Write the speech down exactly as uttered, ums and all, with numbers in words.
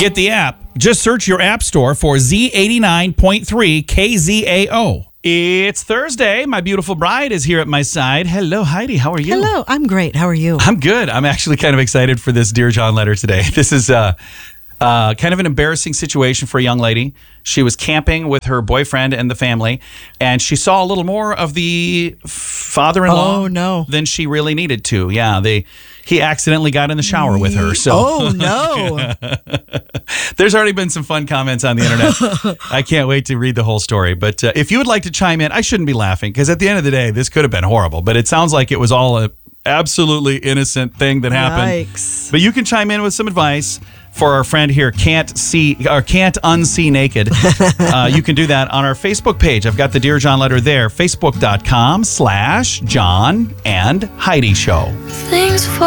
Get the app. Just search your app store for Z eighty-nine point three K Z A O. It's Thursday. My beautiful bride is here at my side. Hello, Heidi. How are you? Hello. I'm great. How are you? I'm good. I'm actually kind of excited for this Dear John letter today. This is uh, uh, kind of an embarrassing situation for a young lady. She was camping with her boyfriend and the family, and she saw a little more of the father-in-law Oh, no. than she really needed to. Yeah, they he accidentally got in the shower with her. So. Oh, no. There's already been some fun comments on the internet. I can't wait to read the whole story. But uh, if you would like to chime in, I shouldn't be laughing because at the end of the day, this could have been horrible. But it sounds like it was all a absolutely innocent thing that happened. Yikes. But you can chime in with some advice for our friend here, can't see or can't unsee naked. uh, you can do that on our Facebook page. I've got the Dear John letter there, facebook.com slash John and Heidi Show. Things